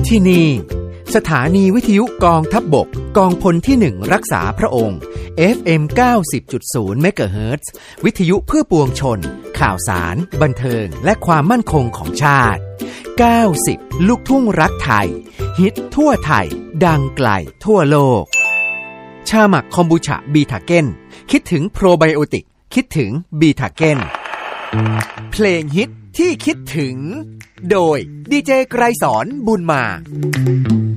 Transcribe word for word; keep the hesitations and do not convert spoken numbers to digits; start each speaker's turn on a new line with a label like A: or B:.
A: ที่นี่สถานีวิทยุกองทัพบกกองพลที่หนึ่งรักษาพระองค์ เอฟ เอ็ม เก้าสิบจุดศูนย์ เมกะเฮิรตซ์ วิทยุเพื่อปวงชนข่าวสารบันเทิงและความมั่นคงของชาติเก้าสิบลูกทุ่งรักไทยฮิตทั่วไทยดังไกลทั่วโลกชาหมักคอมบูชาบีทาเก้นคิดถึงโปรไบโอติกคิดถึงบีทาเก้นเพลงฮิตที่คิดถึงโดยดีเจไกรสอนบุญมา